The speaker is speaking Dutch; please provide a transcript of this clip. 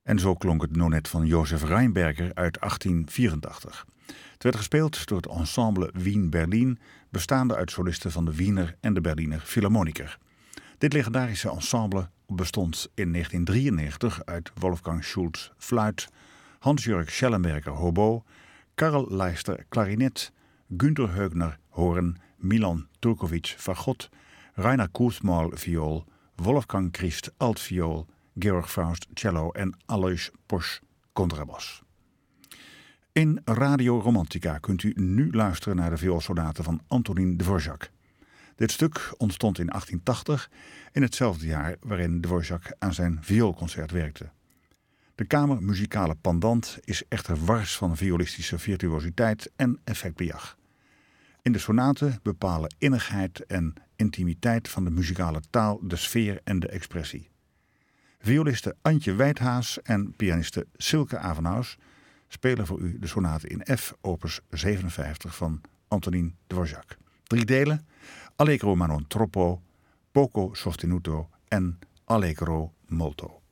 En zo klonk het nonet van Josef Rheinberger uit 1884. Het werd gespeeld door het ensemble Wien-Berlin, bestaande uit solisten van de Wiener en de Berliner Philharmoniker. Dit legendarische ensemble bestond in 1993 uit Wolfgang Schultz fluit, Hans-Jörg Schellenberger hobo, Karl Leister klarinet, Günter Heugner hoorn, Milan Turkovic fagot, Rainer Kurzmaul viool, Wolfgang Christ altviool, Georg Faust cello en Alois Posch contrabas. In Radio Romantica kunt u nu luisteren naar de vioolsonate van Antonín Dvořák. Dit stuk ontstond in 1880, in hetzelfde jaar waarin Dvořák aan zijn vioolconcert werkte. De kamermuzikale pendant is echter wars van violistische virtuositeit en effectbejag. In de sonate bepalen innigheid en intimiteit van de muzikale taal de sfeer en de expressie. Violiste Antje Wijthaas en pianiste Silke Avenhaus spelen voor u de sonate in F, opus 57 van Antonín Dvořák. 3 delen: Allegro ma non troppo, poco sostenuto en Allegro molto.